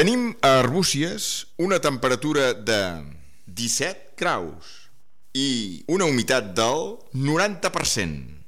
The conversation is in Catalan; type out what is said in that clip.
Tenim a Arbúcies una temperatura de 17 graus i una humitat del 90%.